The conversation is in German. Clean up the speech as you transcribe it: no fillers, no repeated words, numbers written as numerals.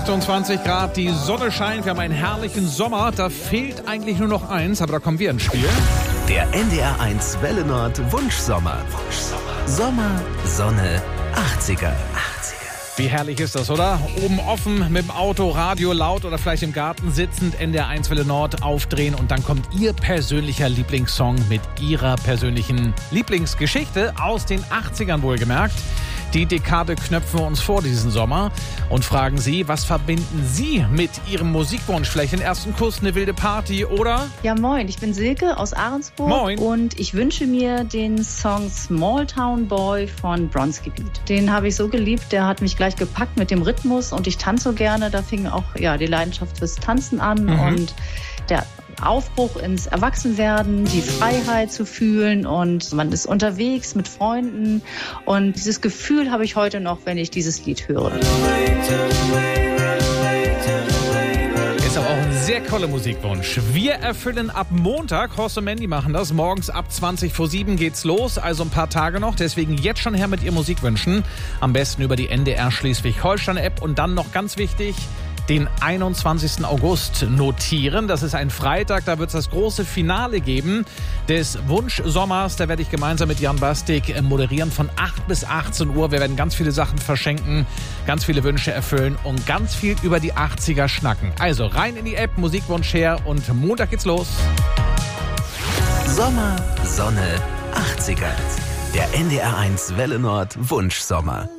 28 Grad, die Sonne scheint, wir haben einen herrlichen Sommer. Da fehlt eigentlich nur noch eins, aber da kommen wir ins Spiel. Der NDR1 Welle Nord Wunschsommer. Sommer, Sonne, 80er. Wie herrlich ist das, oder? Oben offen, mit dem Auto, Radio laut oder vielleicht im Garten sitzend, NDR1 Welle Nord aufdrehen und dann kommt Ihr persönlicher Lieblingssong mit Ihrer persönlichen Lieblingsgeschichte aus den 80ern wohlgemerkt. Die Dekade knöpfen wir uns vor diesen Sommer und fragen Sie, was verbinden Sie mit Ihrem Musikwunsch? Vielleicht den ersten Kuss, eine wilde Party oder? Ja, moin, ich bin Silke aus Ahrensburg. Moin. Und ich wünsche mir den Song Small Town Boy von Bronzegebiet. Den habe ich so geliebt, der hat mich gleich gepackt mit dem Rhythmus und ich tanze so gerne. Da fing auch die Leidenschaft fürs Tanzen an und der Aufbruch ins Erwachsenwerden, die Freiheit zu fühlen und man ist unterwegs mit Freunden und dieses Gefühl habe ich heute noch, wenn ich dieses Lied höre. Ist aber auch ein sehr toller Musikwunsch. Wir erfüllen ab Montag, Horst und Mandy machen das, morgens ab 7:20 geht's los, also ein paar Tage noch, deswegen jetzt schon her mit Ihren Musikwünschen, am besten über die NDR Schleswig-Holstein-App und dann noch ganz wichtig, den 21. August notieren. Das ist ein Freitag, da wird es das große Finale geben des Wunschsommers. Da werde ich gemeinsam mit Jan Bastik moderieren von 8 bis 18 Uhr. Wir werden ganz viele Sachen verschenken, ganz viele Wünsche erfüllen und ganz viel über die 80er schnacken. Also rein in die App, Musikwunsch her und Montag geht's los. Sommer, Sonne, 80er. Der NDR1 Welle Nord Wunschsommer.